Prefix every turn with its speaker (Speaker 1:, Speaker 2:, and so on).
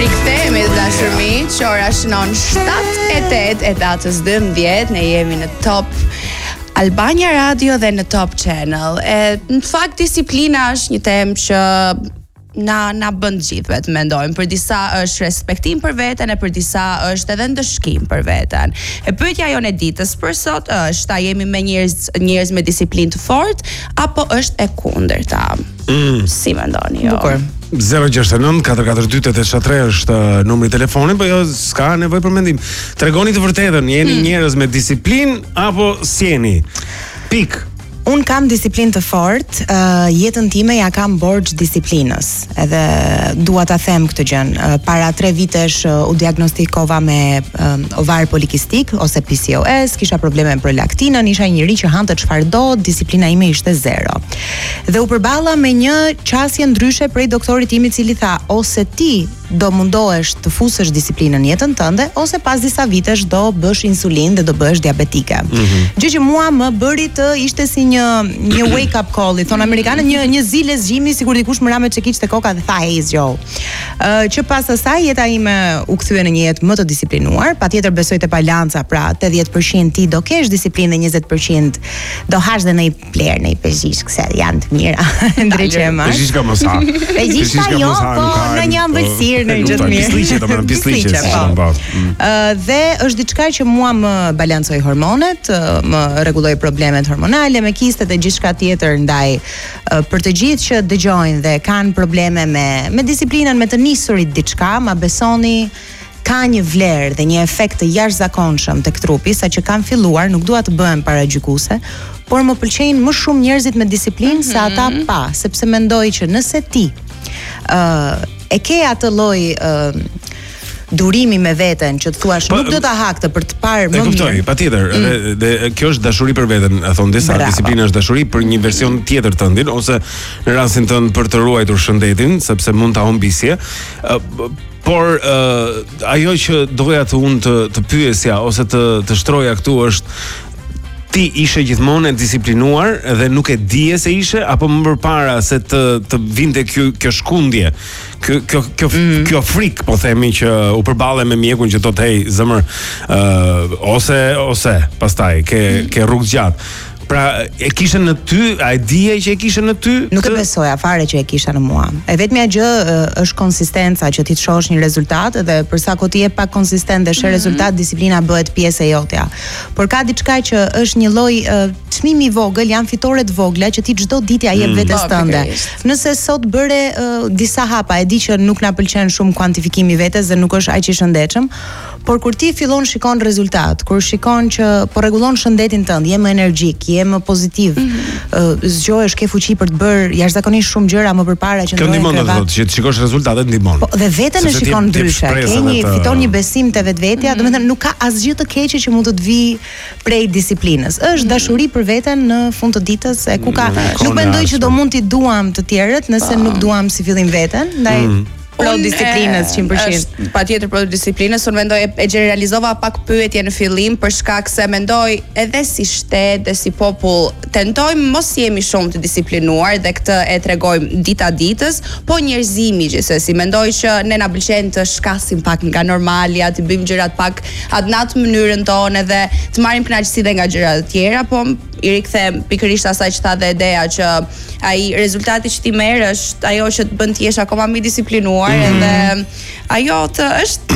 Speaker 1: Rikthehemi të dashur miq, ora shënon 7:08 e datës 12, ne jemi në Top Albania Radio dhe në Top Channel. Në fakt disiplina është një temë që na bën gjithëve të mendojmë. Për disa është respektim për veten e për disa është edhe ndëshkim për veten. E pyetja jonë e ditës për sot është: a jemi me njerëz me disiplinë të fortë apo është e kundërta? Si mendoni ju?
Speaker 2: Bukur. 069-442-873 është numri i telefonit, po jo s'ka nevojë për mendim. Tregoni të vërtetën, jeni njerëz me disiplinë apo s'jeni? Pik.
Speaker 3: Un kam disiplinë të fortë, jetën time ja kam borxh disiplinës. Edhe dua ta them këtë gjën. Para 3 vitesh u diagnostikova me ovar polikistik ose PCOS, kisha probleme me prolaktinën, isha një njerëz që hante çfarë do, disiplina ime ishte 0. Dhe u përballa me një qasje ndryshe prej doktorit im i cili tha: ose ti do mundohesh të fusësh disiplinën në jetën tënde, ose pas disa vitesh do bësh insulinë dhe do bëhesh diabetike. Gjë që mua më bëri të ishte si një wake up call, i thon amerikanët, një zile zgjimi, sikur dikush më ra me çekiç te koka dhe tha hey Joe. Që pas asaj jeta ime u kthye në një jetë më të disiplinuar, patjetër besoj te balanca, pra 80% ti do kesh disiplinë dhe 20% do hash dhe në i pler, në i pezhishk, se janë të mira. Ndriçë më.
Speaker 2: Pezhishka mos ha.
Speaker 3: Pezhishka jo, po në një ëmbëlsirë, në një gjë të mirë.
Speaker 2: Pisliqe.
Speaker 3: Dhe është diçka që mua më balancoi hormonet, më rregulloi problemet hormonale, me kistet e gjithçka tjetër, ndaj për të gjithë që dëgjojnë dhe kanë probleme me disiplinën, me të nisurit diçka, ma besoni ka një vlerë dhe një efekt të jashtëzakonshëm tek trupi, sa që kanë filluar, nuk dua të bëhem paragjykuese, por më pëlqejnë më shumë njerëzit me disiplinë se ata pa, sepse mendoj që nëse ti e ke atë lloj durimi me veten që të thuash nuk do ta hakte për të parë më mirë. E
Speaker 2: kuptoj, patjetër. Dhe kjo është dashuri për veten, thon disa. Disiplina është dashuri për një version tjetër tëndin, ose në rastin tënd për të ruajtur shëndetin, sepse mund ta humbisje. Por ajo që doja të pyesja ose të shtroja këtu është: ti ishe gjithmonë e disiplinuar dhe nuk e dije se ishe, apo më përpara se të vinte kjo shkundje, kjo frikë, po themi, që u përballe me mjekun që thotë hey zemër, ose pastaj ke rrugë gjatë. Pra, e kishe në ty, a e dije që e kishe në ty?
Speaker 3: Nuk e besoja fare që e kisha në mua. E vetmja gjë është konsistenca, që ti të shohësh një rezultat, dhe përsa ko ti je pak konsistent dhe sheh rezultat, disiplina bëhet pjesë e jotja. Por ka diçka që është një lloj çmimi i vogël, janë fitore të vogla që ti çdo ditë ja jep vetes tënde. Nëse sot bëre disa hapa, e di që nuk na pëlqen shumë kuantifikimi vetes dhe nuk është aq i shëndetshëm, por kur ti fillon shikon rezultat, kur shikon që po rregullon shëndetin tënd, je më energjik, je më pozitiv, zgjohesh, ke fuqi për të bërë jashtëzakonisht shumë gjëra më përpara që
Speaker 2: ndonjë krevat. Kjo ndihmon, që të shikosh rezultatet ndihmon.
Speaker 3: Po, dhe veten e shikon ndryshe. Fiton një besim te vetvetja, domethënë nuk ka asgjë të keqe që mund të të vijë prej disiplinës. Është dashuri për veten në fund të ditës, e ku ka nuk mendoj që do mund t'i duam të tjerët nëse nuk duam si fillim veten, ndaj pro disiplinës 100%.
Speaker 1: Patjetër pro disiplinës. Unë mendoj e generalizova pak pyetje në fillim për shkak se mendoj edhe si shtet dhe si popull tentojmë mos jemi shumë të disiplinuar dhe këtë e tregojmë dita ditës, po njerëzimi gjithsesi mendoj që ne na pëlqen të shkasim pak nga normalja, të bëjmë gjërat pak atë natë mënyrën tonë dhe të marrim kënaqësi dhe nga gjërat e tjera, po i rikthem pikërisht asaj që tha dhe Edea, që ai rezultati që ti merr është ajo që të bën të jesh akoma më disiplinuar, edhe ajo është